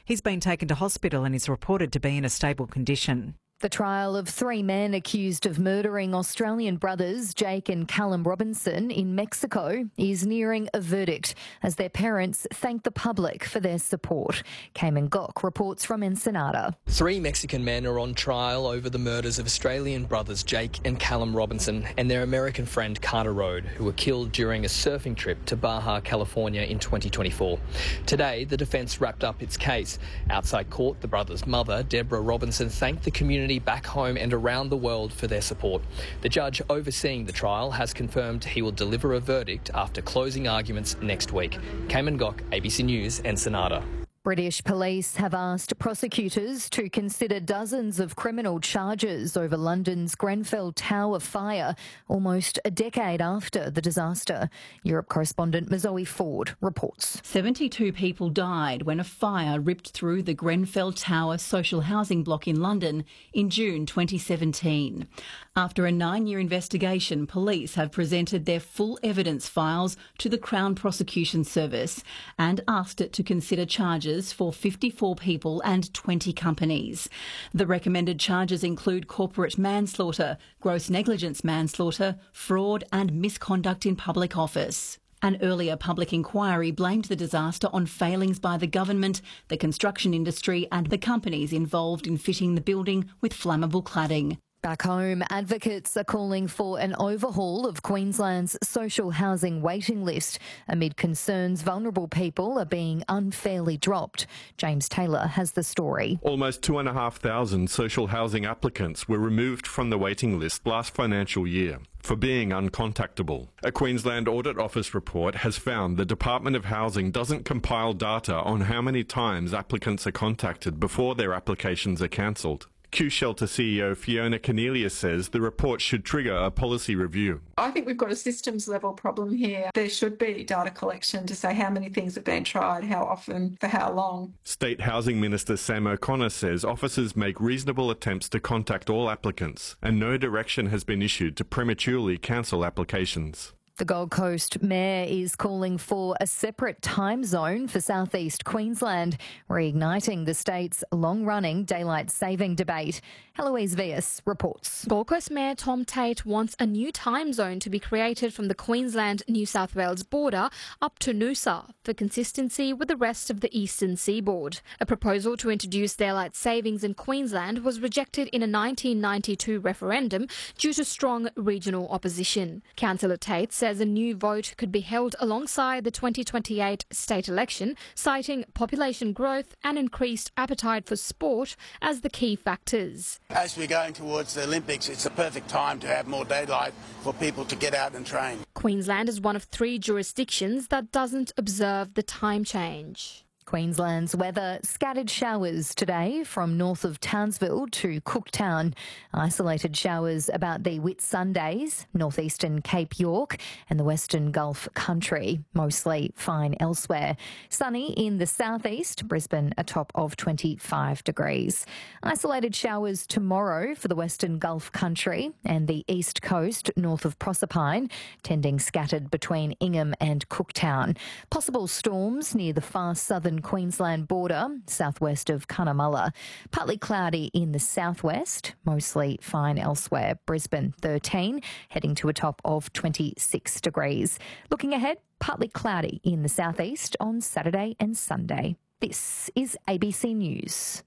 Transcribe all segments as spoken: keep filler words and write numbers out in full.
He's been taken to hospital and is reported to be in a stable condition. The trial of three men accused of murdering Australian brothers Jake and Callum Robinson in Mexico is nearing a verdict as their parents thank the public for their support. Cayman Gok reports from Ensenada. Three Mexican men are on trial over the murders of Australian brothers Jake and Callum Robinson and their American friend Carter Rode, who were killed during a surfing trip to Baja, California in twenty twenty-four. Today, the defence wrapped up its case. Outside court, the brothers' mother, Deborah Robinson, thanked the community back home and around the world for their support. The judge overseeing the trial has confirmed he will deliver a verdict after closing arguments next week. Cayman Gok, A B C News, Ensenada. British police have asked prosecutors to consider dozens of criminal charges over London's Grenfell Tower fire almost a decade after the disaster. Europe correspondent Mazoe Ford reports. seventy-two people died when a fire ripped through the Grenfell Tower social housing block in London in June twenty seventeen. After a nine-year investigation, police have presented their full evidence files to the Crown Prosecution Service and asked it to consider charges for fifty-four people and twenty companies. The recommended charges include corporate manslaughter, gross negligence manslaughter, fraud and misconduct in public office. An earlier public inquiry blamed the disaster on failings by the government, the construction industry and the companies involved in fitting the building with flammable cladding. Back home, advocates are calling for an overhaul of Queensland's social housing waiting list amid concerns vulnerable people are being unfairly dropped. James Taylor has the story. Almost two and a half thousand social housing applicants were removed from the waiting list last financial year for being uncontactable. A Queensland Audit Office report has found the Department of Housing doesn't compile data on how many times applicants are contacted before their applications are cancelled. Q Shelter C E O Fiona Cornelius says the report should trigger a policy review. I think we've got a systems level problem here. There should be data collection to say how many things have been tried, how often, for how long. State Housing Minister Sam O'Connor says officers make reasonable attempts to contact all applicants and no direction has been issued to prematurely cancel applications. The Gold Coast Mayor is calling for a separate time zone for southeast Queensland, reigniting the state's long-running daylight saving debate. Heloise Vias reports. Gold Coast Mayor Tom Tate wants a new time zone to be created from the Queensland-New South Wales border up to Noosa for consistency with the rest of the eastern seaboard. A proposal to introduce daylight savings in Queensland was rejected in a nineteen ninety-two referendum due to strong regional opposition. Councillor Tate said a new vote could be held alongside the twenty twenty-eight state election, citing population growth and increased appetite for sport as the key factors. As we're going towards the Olympics, it's a perfect time to have more daylight for people to get out and train. Queensland is one of three jurisdictions that doesn't observe the time change. Queensland's weather, scattered showers today from north of Townsville to Cooktown. Isolated showers about the Whitsundays, northeastern Cape York and the western Gulf country. Mostly fine elsewhere. Sunny in the southeast, Brisbane a top of twenty-five degrees. Isolated showers tomorrow for the western Gulf country and the east coast north of Proserpine, tending scattered between Ingham and Cooktown. Possible storms near the far southern Queensland border, southwest of Cunnamulla. Partly cloudy in the southwest, mostly fine elsewhere. Brisbane thirteen, heading to a top of twenty-six degrees. Looking ahead, partly cloudy in the southeast on Saturday and Sunday. This is A B C News.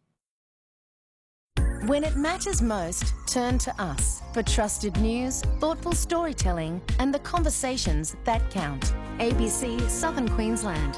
When it matters most, turn to us for trusted news, thoughtful storytelling and the conversations that count. A B C Southern Queensland.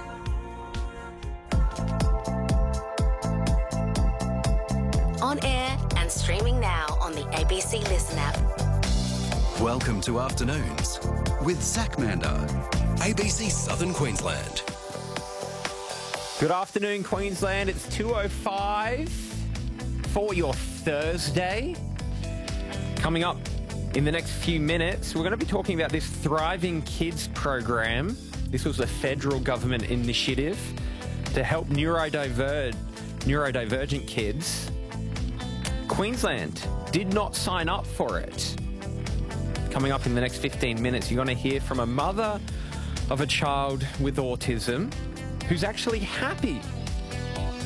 On air and streaming now on the A B C Listen app. Welcome to Afternoons with Zach Mander, A B C Southern Queensland. Good afternoon, Queensland. It's two oh five for your Thursday. Coming up in the next few minutes, we're going to be talking about this Thriving Kids program. This was a federal government initiative to help neurodivergent, neurodivergent kids. Queensland did not sign up for it. Coming up in the next fifteen minutes, you're going to hear from a mother of a child with autism who's actually happy